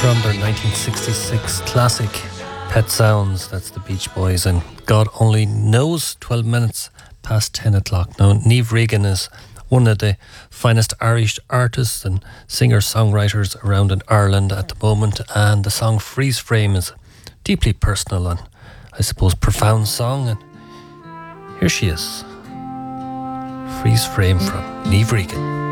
from their 1966 classic Pet Sounds. That's the Beach Boys, and God only knows, 12 minutes past 10 o'clock. Now, Niamh Regan is one of the finest Irish artists and singer-songwriters around in Ireland at the moment, and the song Freeze Frame is deeply personal and, I suppose, profound song, and here she is. Freeze Frame from Niamh Regan.